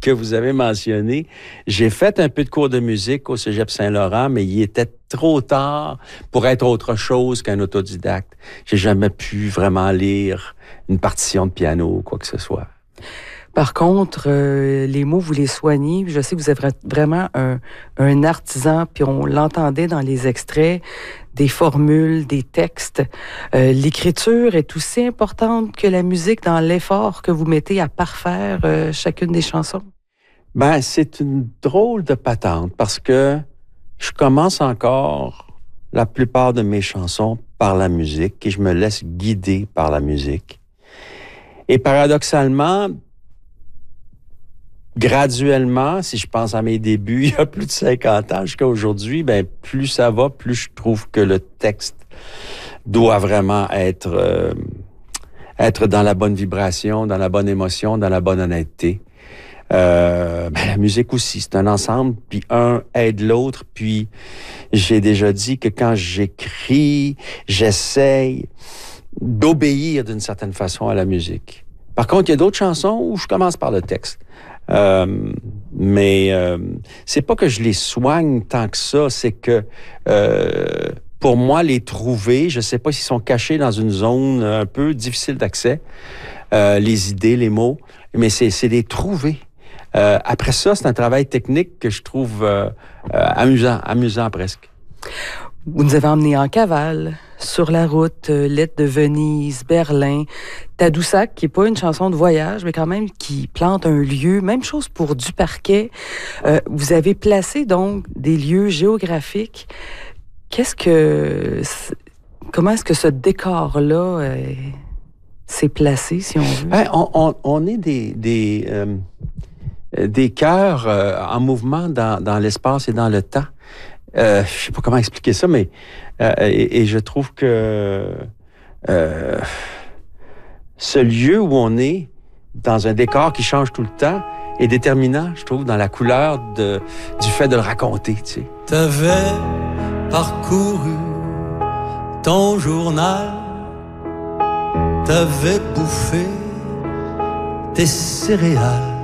que vous avez mentionné. J'ai fait un peu de cours de musique au Cégep Saint-Laurent, mais il était trop tard pour être autre chose qu'un autodidacte. J'ai jamais pu vraiment lire une partition de piano ou quoi que ce soit. Par contre, les mots, vous les soignez. Je sais que vous êtes vraiment un artisan, puis on l'entendait dans les extraits, des formules, des textes. L'écriture est aussi importante que la musique dans l'effort que vous mettez à parfaire chacune des chansons. Ben, c'est une drôle de patente parce que je commence encore la plupart de mes chansons par la musique et je me laisse guider par la musique. Et paradoxalement, graduellement, si je pense à mes débuts, il y a plus de 50 ans jusqu'à aujourd'hui, ben plus ça va, plus je trouve que le texte doit vraiment être dans la bonne vibration, dans la bonne émotion, dans la bonne honnêteté. Ben, la musique aussi, c'est un ensemble, puis un aide l'autre, puis j'ai déjà dit que quand j'écris, j'essaye d'obéir d'une certaine façon à la musique. Par contre, il y a d'autres chansons où je commence par le texte. Mais c'est pas que je les soigne tant que ça, c'est que pour moi, les trouver, je sais pas s'ils sont cachés dans une zone un peu difficile d'accès, les idées, les mots, mais c'est les trouver. Après ça, c'est un travail technique que je trouve amusant presque. Vous nous avez emmenés en cavale, sur la route, Lettre de Venise, Berlin, Tadoussac, qui n'est pas une chanson de voyage, mais quand même qui plante un lieu. Même chose pour Duparquet. Vous avez placé donc des lieux géographiques. Comment est-ce que ce décor-là s'est placé, si on veut? On est des cœurs en mouvement dans l'espace et dans le temps. Je sais pas comment expliquer ça, mais et je trouve que ce lieu où on est, dans un décor qui change tout le temps, est déterminant, je trouve, dans la couleur du fait de le raconter, tu sais. T'avais parcouru ton journal, t'avais bouffé tes céréales.